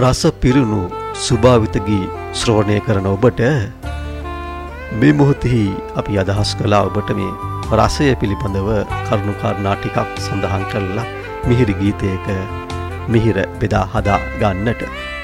රස පිරුණු සුභාවිත ගී ශ්‍රවණය කරන ඔබට මේ මොහොතෙහි අපි අදහස් කළා ඔබට මේ රසය පිළිබඳව කරුණු කාරණා ටිකක් සඳහන් කරලා මිහිරි ගීතයක මිහිර බෙදා හදා ගන්නට.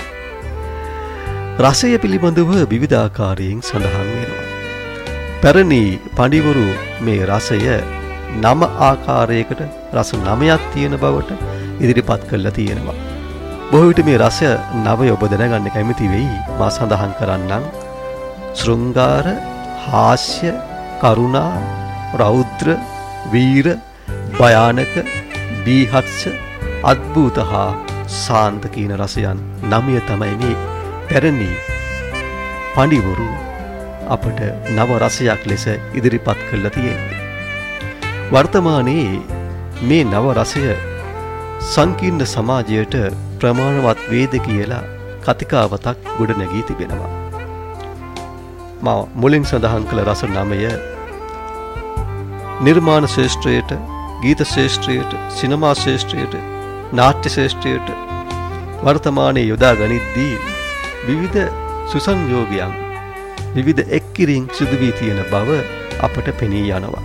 රසය පිළිබඳව විවිධාකාරයෙන් සඳහන් වෙනවා. පැරණි පඬිවරු මේ රසය 9 ආකාරයකට රස 9ක් තියෙන බවට ඉදිරිපත් කරලා තියෙනවා. බොහෝ විට මේ රසය 9 ඔබ දැනගන්න කැමති වෙයි. මා සඳහන් කරන්නම්. ශෘංගාර, හාස්‍ය, කරුණා, රෞද්‍ර, වීර, භයානක, බීහත්ස, අද්භූත හා ශාන්ත කියන රසයන් 9 තමයි මේ පැරණි පඬිවරු අපට නව රසයක් ලෙස ඉදිරිපත් කරලා තියෙන්නේ. වර්තමානයේ මේ නව රසය සංකීර්ණ සමාජයට ප්‍රමාණවත් වේද කියලා කතිකාවතක් ගොඩනැගී තිබෙනවා. මා මුලින් සඳහන් කළ රස 9 නිර්මාණ ශාස්ත්‍රයට, ගීත ශාස්ත්‍රයට, සිනමා ශාස්ත්‍රයට, නාට්‍ය ශාස්ත්‍රයට වර්තමානයේ යොදා ගනිද්දී විවිධ සුසංයෝගයන්, විවිධ එක්කිරීම් සිදු වී තියෙන බව අපට පෙනී යනවා.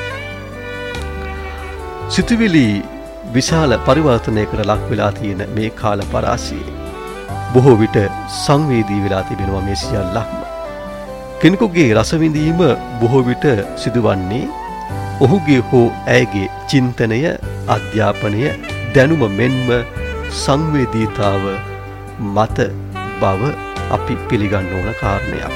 සිතුවිලි විශාල පරිවර්තනයකට ලක් වෙලා තියෙන මේ කාල පරාසයේ බොහෝ විට සංවේදී වෙලා තිබෙනවා මේ සියල්ලක්ම. කෙනෙකුගේ රස විඳීම බොහෝ විට සිදුවන්නේ ඔහුගේ හෝ ඇයගේ චින්තනය, අධ්‍යාපනය, දැනුම මෙන්ම සංවේදීතාව මත බව අපි පිළිගන්න ඕන කාරණයක්.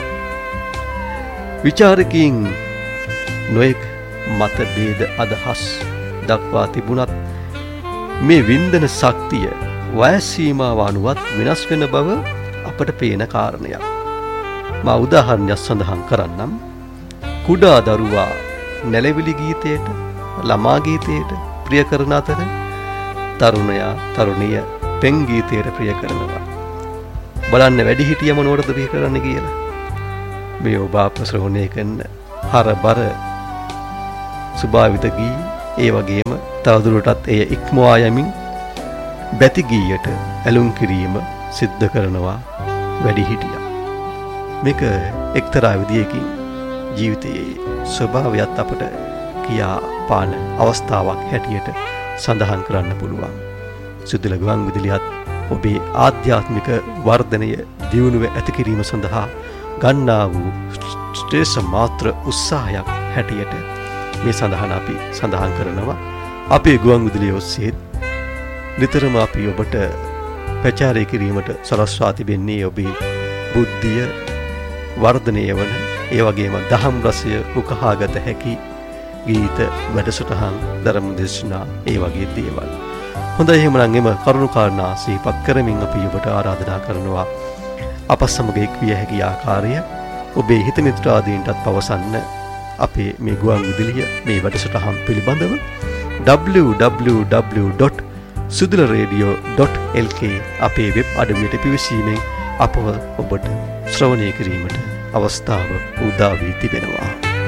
විචාරකයන් නොයෙක් මත ભેද අදහස් දක්වා තිබුණත් මේ වින්දන ශක්තිය වයස් සීමාව අනුවත් වෙනස් වෙන බව අපට පේන කාරණයක්. මා උදාහරණයක් සඳහන් කරන්නම්. කුඩා දරුවා නැලවිලි ගීතයට, ළමා ගීතයට ප්‍රිය කරන අතර තරුණයා, තරුණිය පෙන් ගීතයට ප්‍රිය කරනවා. බලන්න වැඩිහිටියම මොනවටද ප්‍රිය කරන්නේ කියලා. මේ ඔබ ශ්‍රවණය කරන හරබර සුභාවිත ගී, ඒ වගේම තවදුරටත් එය ඉක්මවා යමින් බැති ගීයට ඇලුම් කිරීම සිද්ධ කරනවා වැඩිහිටියා. මේක එක්තරා විදියකින් ජීවිතයේ ස්වභාවයත් අපට කියා පාන අවස්ථාවක් හැටියට සඳහන් කරන්න පුළුවන්. සුදුල ගුවන් විදුලියත් ඔබේ ආධ්‍යාත්මික වර්ධනය දියුණුව ඇති කිරීම සඳහා ගන්නා වූ ශ්‍රේෂ්ඨ මාත්‍ර උත්සාහයක් හැටියට මේ අපි සඳහන් කරනවා. අපේ ගුවන් විදුලිය ඔස්සේ නිතරම අපි ඔබට ප්‍රචාරය කිරීමට සලස්වා තිබෙන්නේ ඔබේ බුද්ධිය වර්ධනය වන, ඒ වගේම දහම් රසය උකහාගත හැකි ගීත, වැඩසටහන්, ධර්ම දේශනා, ඒ වගේ දේවල්. හොඳයි, එහෙමනම් එම කරුණු කාරණා සිහිපත් කරමින් අපි ඔබට ආරාධනා කරනවා අප සමග එක්විය හැකි ආකාරය ඔබේ හිත මිත්‍රාදීන්ටත් පවසන්න. අපේ මේ ගුවන් විදුලිය මේ වැඩසටහන් පිළිබඳව www.sudularadio.lk අපේ වෙබ් අඩවියට පිවිසීමෙන් අපව ඔබට ශ්‍රවණය කිරීමට අවස්ථාව උදා වී තිබෙනවා.